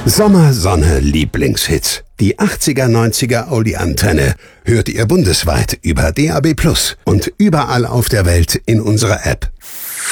Sommer, Sonne, Lieblingshits. Die 80er-90er Oldie-Antenne hört ihr bundesweit über DAB+ und überall auf der Welt in unserer App.